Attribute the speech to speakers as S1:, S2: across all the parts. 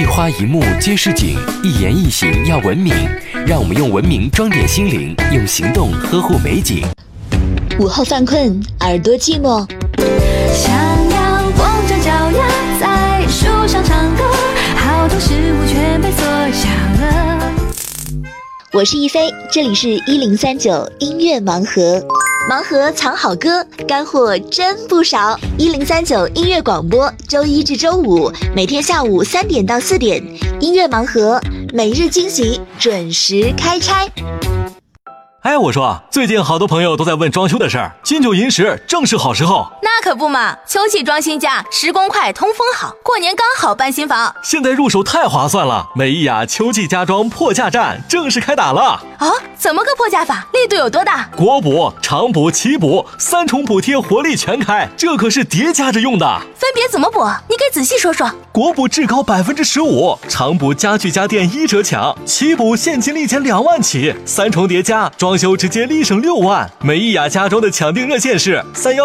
S1: 花一木皆是景，一言一行要文明。让我们用文明装点心灵，用行动呵护美景。
S2: 午后犯困，耳朵寂寞，
S3: 想要光着脚丫在树上唱歌，好多事物全被锁上了。
S2: 我是一菲，这里是1039音乐盲盒，盲盒藏好歌，干货真不少。1039音乐广播，周一至周五每天下午3点到4点，音乐盲盒每日惊喜，准时开拆。
S4: 哎，我说，最近好多朋友都在问装修的事儿，金九银十正是好时候。
S5: 那可不嘛，秋季装新家，施工快，通风好，过年刚好搬新房。
S4: 现在入手太划算了，美意雅秋季家装破价战正式开打了。
S5: 哦，怎么个破价法？力度有多大？
S4: 国补、长补、奇补3重补贴，活力全开，这可是叠加着用的。
S5: 分别怎么补？你给仔细说说。
S4: 国补至高15%，长补家具家电1折抢，奇补现金立减2万起，3重叠加，装修直接立省6万。美意雅家装的抢订热线是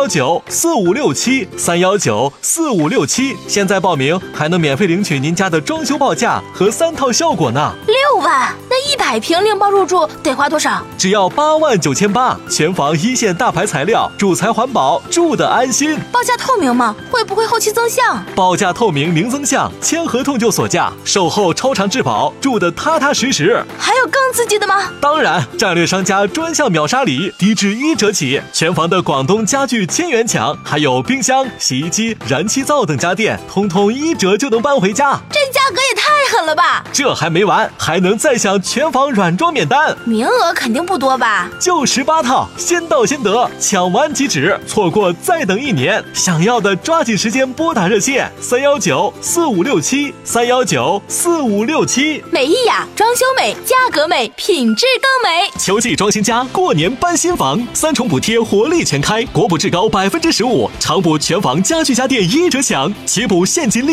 S4: 3194567，3194567，现在报名还能免费领取您家的装修报价和3套效果呢。
S5: 6万，那100平另包入住得花多少？
S4: 只要89800，全房1线大牌材料，主材环保，住得安心。
S5: 报价透明吗？会不会后期增项？
S4: 报价透明零增项，签合同就锁价，售后超长质保，住得踏踏实实。
S5: 还有更刺激的吗？
S4: 当然，战略商家专项秒杀礼，低至1折起，全房的广东家具1000元抢，还有冰箱、洗衣机、燃气灶等家电，通通1折就能搬回家。
S5: 这价格也太狠了吧！
S4: 这还没完，还能再享全房软装免单，
S5: 名额肯定不多吧？
S4: 就18套，先到先得，抢完即止，错过再等1年。想要的抓紧时间拨打热线3194567，3194567。
S5: 美意雅，装修美，价格美，品质更美。
S4: 秋季装新家，过年搬新房，3重补贴，活力全开，国补至高15%，长补全房家具家电1折抢，奇补现金立